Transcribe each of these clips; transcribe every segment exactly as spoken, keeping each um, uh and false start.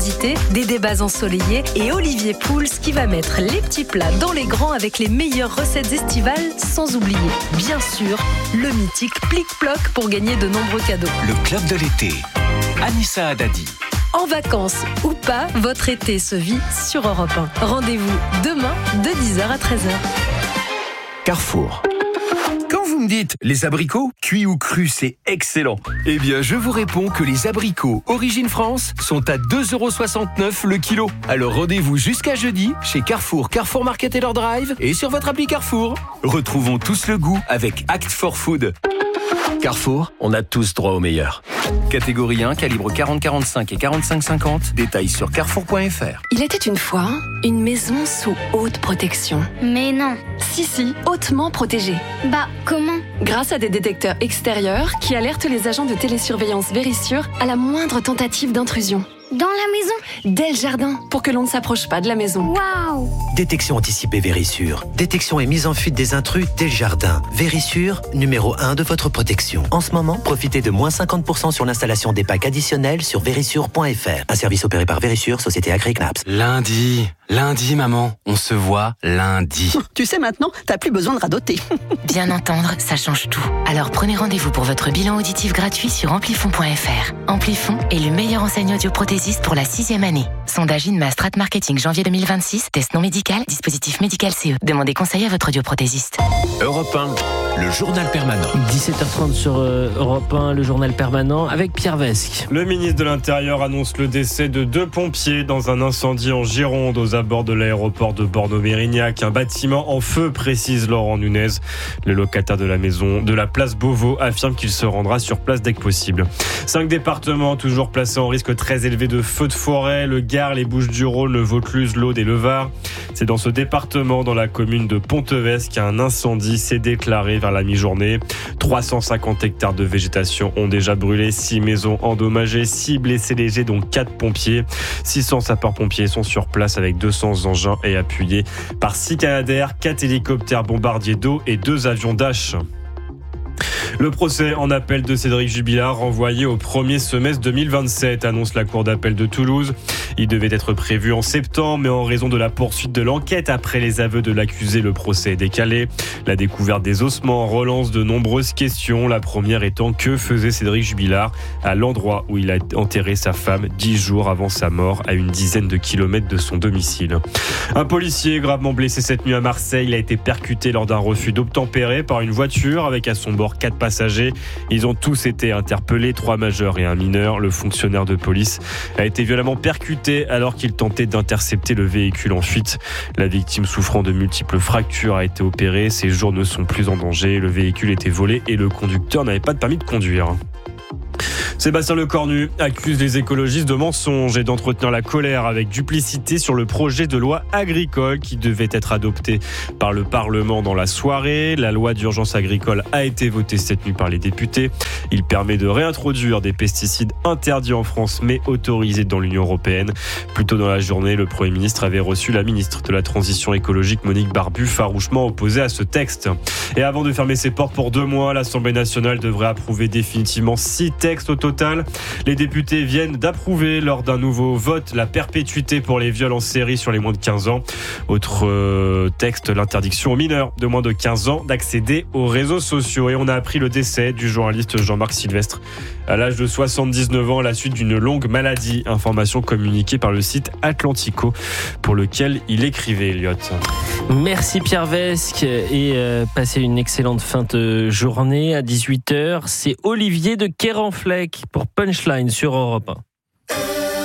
curiosités, des débats ensoleillés et Olivier Pouls qui va mettre les petits plats dans les grands avec les meilleures recettes estivales, sans oublier, bien sûr, le mythique Plic-Ploc pour gagner de nombreux cadeaux. Le club de l'été. Anissa Haddadi. En vacances ou pas, votre été se vit sur Europe un. Rendez-vous demain de dix heures à treize heures. Carrefour. Quand vous me dites les abricots, cuits ou crus, c'est excellent. Eh bien, je vous réponds que les abricots Origine France sont à deux euros soixante-neuf le kilo. Alors rendez-vous jusqu'à jeudi chez Carrefour, Carrefour Market et leur drive et sur votre appli Carrefour. Retrouvons tous le goût avec Act for Food. Carrefour, on a tous droit au meilleur. Catégorie un, calibre quarante quarante-cinq et quarante-cinq cinquante. Détails sur carrefour point f r. Il était une fois une maison sous haute protection. Mais non. Si, si, hautement protégée. Bah, comment ? Grâce à des détecteurs extérieurs qui alertent les agents de télésurveillance Vérissure à la moindre tentative d'intrusion. Dans la maison ? Dès le jardin, pour que l'on ne s'approche pas de la maison. Waouh ! Détection anticipée Vérissure. Détection et mise en fuite des intrus dès le jardin. Vérissure, numéro un de votre protection. En ce moment, profitez de moins cinquante pour cent sur l'installation des packs additionnels sur vérissure point f r. Un service opéré par Vérissure, société agréée C N A P S. Lundi, lundi maman, on se voit lundi. Tu sais maintenant, t'as plus besoin de radoter. Bien entendre, ça change tout. Alors prenez rendez-vous pour votre bilan auditif gratuit sur amplifon point f r. Amplifon est le meilleur enseigne audioprothésiste pour la sixième année. Sondage INMA Strat Marketing janvier deux mille vingt-six. Test non médical, dispositif médical C E. Demandez conseil à votre audioprothésiste. Europe un, le journal permanent. dix-sept heures trente sur euh, Europe un, le journal permanent avec Pierre Vesque. Le ministre de l'Intérieur annonce le décès de deux pompiers dans un incendie en Gironde aux abords de l'aéroport de Bordeaux-Mérignac. Un bâtiment en feu, précise Laurent Nunez. Le locataire de la maison de la place Beauvau affirme qu'il se rendra sur place dès que possible. Cinq départements toujours placés en risque très élevé de feux de forêt. Le Gard, les Bouches-du-Rhône, le Vaucluse, l'Aude et le Var. C'est dans ce département, dans la commune de Pontevès, qu'un incendie s'est déclaré vers la mi-journée. trois cent cinquante hectares de végétation ont déjà brûlé, six maisons endommagées, six blessés légers, dont quatre pompiers. six cents sapeurs-pompiers sont sur place avec deux cents engins et appuyés par six Canadair, quatre hélicoptères bombardiers d'eau et deux avions Dash. Le procès en appel de Cédric Jubilard renvoyé au premier semestre deux mille vingt-sept, annonce la cour d'appel de Toulouse. Il devait être prévu en septembre, mais en raison de la poursuite de l'enquête après les aveux de l'accusé, le procès est décalé. La découverte des ossements relance de nombreuses questions. La première étant, que faisait Cédric Jubilard à l'endroit où il a enterré sa femme dix jours avant sa mort, à une dizaine de kilomètres de son domicile. Un policier gravement blessé cette nuit à Marseille. Il a été percuté lors d'un refus d'obtempérer par une voiture avec à son bord quatre passagers. Ils ont tous été interpellés, trois majeurs et un mineur. Le fonctionnaire de police a été violemment percuté alors qu'il tentait d'intercepter le véhicule en fuite. La victime, souffrant de multiples fractures, a été opérée. Ses jours ne sont plus en danger. Le véhicule était volé et le conducteur n'avait pas de permis de conduire. Sébastien Lecornu accuse les écologistes de mensonges et d'entretenir la colère avec duplicité sur le projet de loi agricole qui devait être adopté par le Parlement dans la soirée. La loi d'urgence agricole a été votée cette nuit par les députés. Il permet de réintroduire des pesticides interdits en France mais autorisés dans l'Union européenne. Plus tôt dans la journée, le Premier ministre avait reçu la ministre de la Transition écologique Monique Barbu, farouchement opposée à ce texte. Et avant de fermer ses portes pour deux mois, l'Assemblée nationale devrait approuver définitivement six textes au total. Les députés viennent d'approuver lors d'un nouveau vote la perpétuité pour les viols en série sur les moins de quinze ans. Autre euh, texte, l'interdiction aux mineurs de moins de quinze ans d'accéder aux réseaux sociaux. Et on a appris le décès du journaliste Jean-Marc Sylvestre à l'âge de soixante-dix-neuf ans à la suite d'une longue maladie. Information communiquée par le site Atlantico pour lequel il écrivait, Elliot. Merci Pierre Vesque et euh, passez une excellente fin de journée. À dix-huit heures, c'est Olivier de Kerenfleck pour Punchline sur Europe un.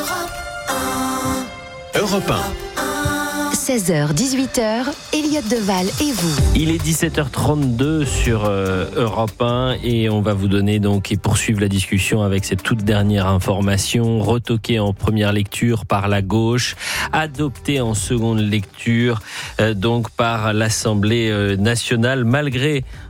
Europe un. seize heures, dix-huit heures, Elliot Deval et vous. Il est dix-sept heures trente-deux sur euh, Europe un et on va vous donner donc et poursuivre la discussion avec cette toute dernière information retoquée en première lecture par la gauche, adoptée en seconde lecture euh, donc par l'Assemblée euh, nationale malgré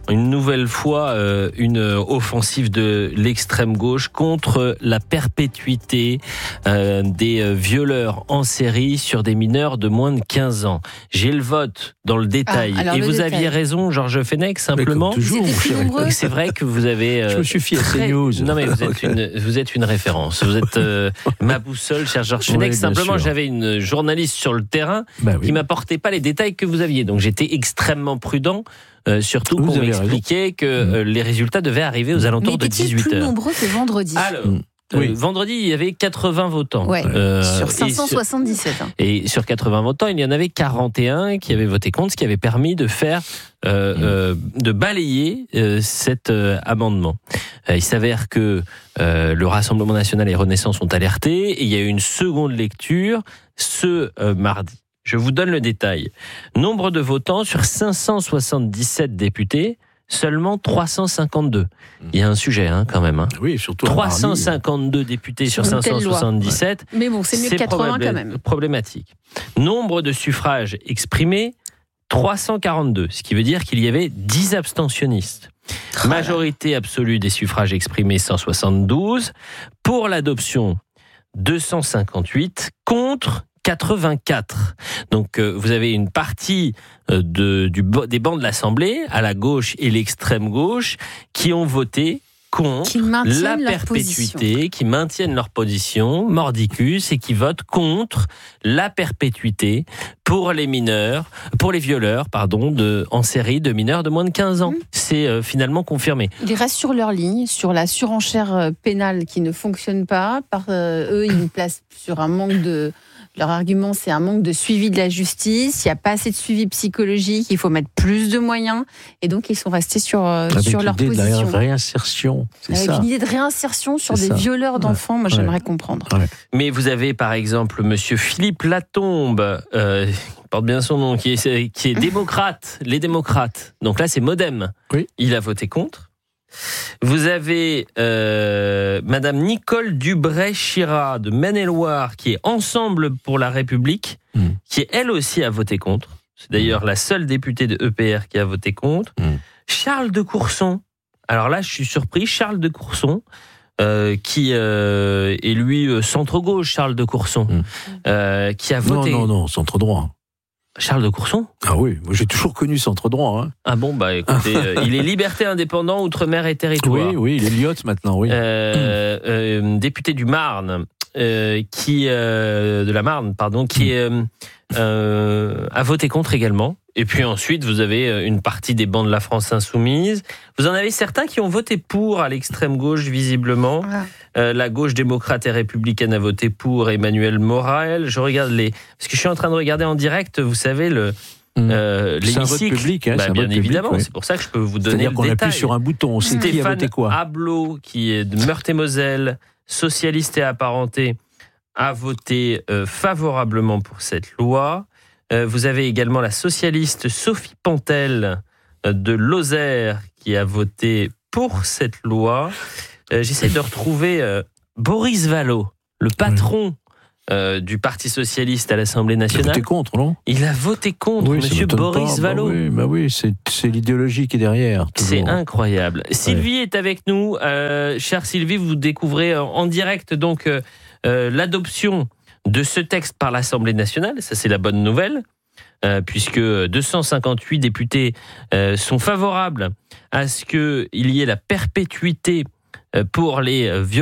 une nouvelle fois euh, une offensive de l'extrême gauche contre la perpétuité euh, des euh, violeurs en série sur des mineurs de moins de quinze ans. J'ai le vote dans le détail. Ah, et le vous détail. aviez raison, Georges Fenech, simplement. Toujours, c'est vrai que vous avez. Euh, Je me suis fié à très... CNews. Non mais vous êtes une, vous êtes une référence. Vous êtes euh, ma boussole, cher Georges Fenech. Oui, simplement, sûr. j'avais une journaliste sur le terrain bah oui. qui m'apportait pas les détails que vous aviez. Donc j'étais extrêmement prudent. Euh, surtout Vous qu'on avez m'expliquait raison. que euh, les résultats devaient arriver aux alentours Mais de étaient-ils dix-huit plus heures. nombreux que vendredi? Alors, Mm. euh, Oui. vendredi, il y avait quatre-vingts votants. Ouais. Euh, Sur et cinq cent soixante-dix-sept. Hein. Et sur quatre-vingts votants, il y en avait quarante et un qui avaient voté contre, ce qui avait permis de faire, euh, mmh. euh, de balayer euh, cet euh, amendement. Euh, il s'avère que euh, le Rassemblement national et Renaissance ont alerté, et il y a eu une seconde lecture ce euh, mardi. Je vous donne le détail. Nombre de votants sur cinq cent soixante-dix-sept députés, seulement trois cent cinquante-deux. Il y a un sujet hein, quand même. Hein. Oui, surtout trois cent cinquante-deux députés sur cinq cent soixante-dix-sept. Ouais. Mais bon, c'est mieux que quatre-vingts quand même. Problématique. Nombre de suffrages exprimés, trois cent quarante-deux. Ce qui veut dire qu'il y avait dix abstentionnistes. Oh Majorité absolue des suffrages exprimés, cent soixante-douze. Pour l'adoption, deux cent cinquante-huit. Contre quatre-vingt-quatre. Donc euh, vous avez une partie euh, de, du, des bancs de l'Assemblée, à la gauche et l'extrême gauche, qui ont voté contre la perpétuité, qui maintiennent leur position, mordicus, et qui votent contre la perpétuité pour les mineurs, pour les violeurs, pardon, de, en série de mineurs de moins de quinze ans. Mmh. C'est euh, finalement confirmé. Ils restent sur leur ligne, sur la surenchère pénale qui ne fonctionne pas. Par, euh, eux, ils nous placent sur un manque de... Leur argument, c'est un manque de suivi de la justice. Il n'y a pas assez de suivi psychologique. Il faut mettre plus de moyens. Et donc, ils sont restés sur, euh, sur leur position. Avec l'idée de réinsertion. C'est Avec ça. une idée de réinsertion sur c'est des ça. violeurs d'enfants, moi, ouais. j'aimerais comprendre. Ouais. Mais vous avez, par exemple, monsieur Philippe Latombe, euh, il porte bien son nom, qui est, qui est démocrate, les démocrates. Donc là, c'est Modem. Oui. Il a voté contre. Vous avez euh, Madame Nicole Dubray-Chirat de Maine-et-Loire, qui est Ensemble pour la République, mmh. qui elle aussi a voté contre. C'est d'ailleurs mmh. la seule députée de E P R qui a voté contre. Mmh. Charles de Courson. Alors là, je suis surpris. Charles de Courson, euh, qui euh, est lui euh, centre-gauche, Charles de Courson, mmh. euh, qui a voté... Non, non, non, centre-droit. Charles de Courson ? Ah oui, moi j'ai toujours connu centre-droit. Hein. Ah bon, bah écoutez, euh, il est liberté indépendant, outre-mer et territoire. Oui, oui, il est Lyotte maintenant, oui. Euh, euh, député du Marne, euh, qui, euh, de la Marne, pardon, qui euh, euh, a voté contre également. Et puis ensuite, vous avez une partie des bancs de la France insoumise. Vous en avez certains qui ont voté pour à l'extrême gauche, visiblement. Ah. Euh, la gauche démocrate et républicaine a voté pour Emmanuel Morel. Je regarde les... Parce que je suis en train de regarder en direct, vous savez, le... Mmh. Euh, c'est un vote public, hein, bah, c'est un bien vote évidemment, public, ouais. C'est pour ça que je peux vous donner le qu'on détail. appuie sur un bouton, on sait qui a voté quoi. Stéphane Ablot, qui est de Meurthe-et-Moselle, socialiste et apparenté, a voté euh, favorablement pour cette loi. Euh, vous avez également la socialiste Sophie Pantel euh, de Lozère qui a voté pour cette loi. Euh, j'essaie de retrouver euh, Boris Vallaud, le patron euh, du Parti socialiste à l'Assemblée nationale. Il a voté contre, non ? Il a voté contre, oui, monsieur Boris pas. Vallaud. Bah oui, bah oui c'est, c'est l'idéologie qui est derrière. Toujours. C'est incroyable. Ouais. Sylvie est avec nous. Euh, chère Sylvie, vous découvrez en direct donc euh, euh, l'adoption de ce texte par l'Assemblée nationale. Ça, c'est la bonne nouvelle. Euh, puisque deux cent cinquante-huit députés euh, sont favorables à ce qu'il y ait la perpétuité euh, pour les violences